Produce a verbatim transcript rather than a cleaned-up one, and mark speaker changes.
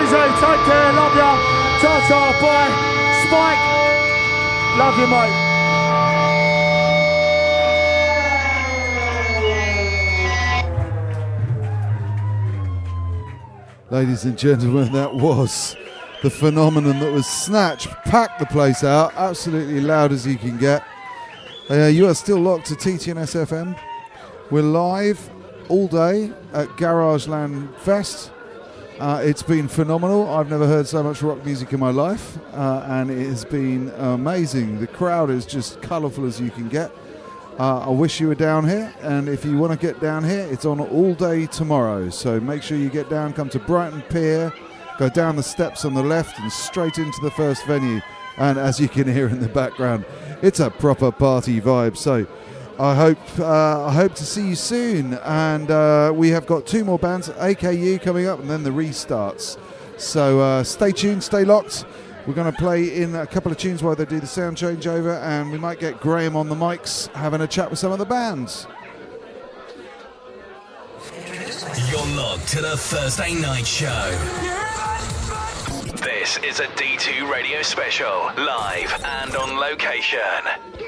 Speaker 1: easy. Take care. Love ya. Ta-ta. Bye. Spike. Love you, mate.
Speaker 2: Ladies and gentlemen, that was the phenomenon that was Snatch. Packed the place out, absolutely loud as you can get. Uh, you are still locked to T T N S F M. We're live all day at Garageland Fest. Uh, it's been phenomenal. I've never heard so much rock music in my life, uh, and it has been amazing. The crowd is just colourful as you can get. Uh, I wish you were down here, and if you want to get down here, it's on all day tomorrow. So make sure you get down, come to Brighton Pier, go down the steps on the left and straight into the first venue. And as you can hear in the background, it's a proper party vibe. So I hope uh, I hope to see you soon. And uh, we have got two more bands, A K U coming up, and then the restarts. So uh, stay tuned, stay locked. We're going to play in a couple of tunes while they do the sound changeover, and we might get Graham on the mics having a chat with some of the bands.
Speaker 3: You're locked to the Thursday Night Show. This is a D two Radio special, live and on location.